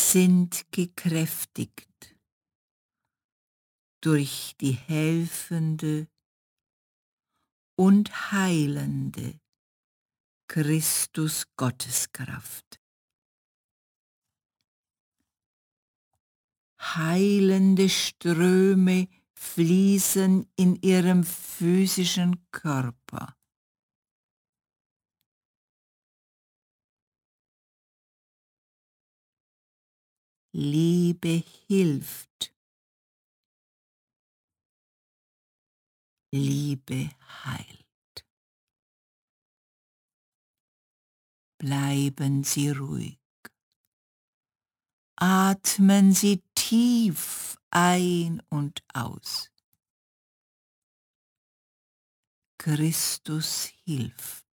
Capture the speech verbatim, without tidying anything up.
sind gekräftigt durch die helfende und heilende Christus Gotteskraft. Heilende Ströme fließen in ihrem physischen Körper. Liebe hilft. Liebe heilt. Bleiben Sie ruhig. Atmen Sie tief ein und aus. Christus hilft.